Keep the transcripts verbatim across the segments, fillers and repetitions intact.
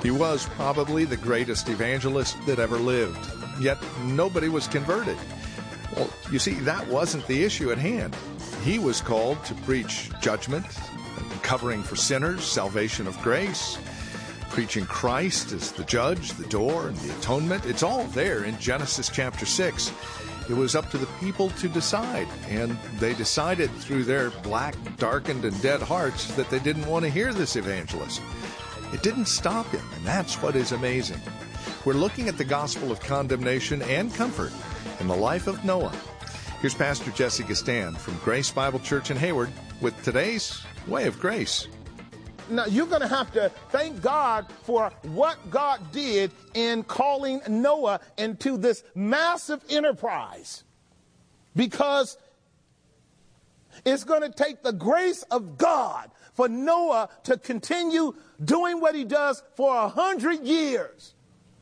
He was probably the greatest evangelist that ever lived, yet nobody was converted. Well, you see, that wasn't the issue at hand. He was called to preach judgment, covering for sinners, salvation of grace, preaching Christ as the judge, the door, and the atonement. It's all there in Genesis chapter six. It was up to the people to decide, and they decided through their black, darkened, and dead hearts that they didn't want to hear this evangelist. It didn't stop him, and that's what is amazing. We're looking at the gospel of condemnation and comfort in the life of Noah. Here's Pastor Jesse Gastan from Grace Bible Church in Hayward with today's Way of Grace. Now, you're going to have to thank God for what God did in calling Noah into this massive enterprise, because it's going to take the grace of God for Noah to continue doing what he does for a hundred years.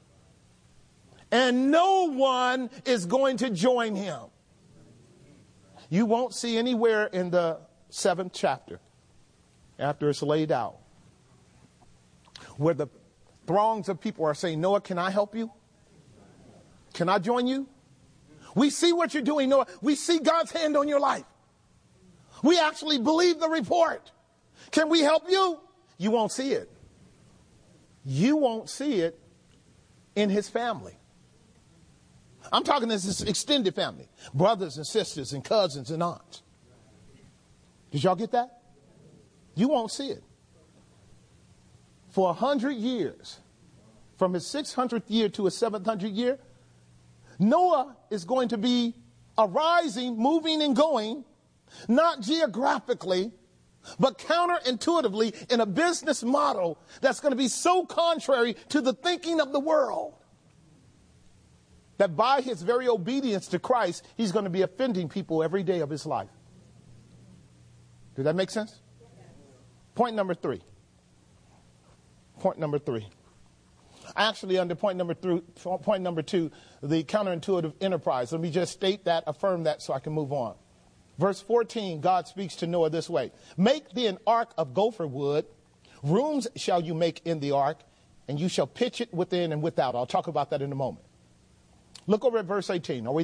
And no one is going to join him. You won't see anywhere in the seventh chapter, after it's laid out, where the throngs of people are saying, Noah, can I help you? Can I join you? We see what you're doing, Noah. We see God's hand on your life. We actually believe the report. Can we help you? You won't see it. You won't see it in his family. I'm talking this is extended family, brothers and sisters and cousins and aunts. Did y'all get that? You won't see it. For a hundred years, from his six hundredth year to his seven hundredth year, Noah is going to be arising, moving and going, not geographically, but counterintuitively in a business model that's going to be so contrary to the thinking of the world that by his very obedience to Christ, he's going to be offending people every day of his life. Did that make sense? Point number three. Point number three. Actually, under point number three, point number two, the counterintuitive enterprise. Let me just state that, affirm that, so I can move on. Verse fourteen, God speaks to Noah this way. Make thee an ark of gopher wood. Rooms shall you make in the ark, and you shall pitch it within and without. I'll talk about that in a moment. Look over at verse eighteen. Are we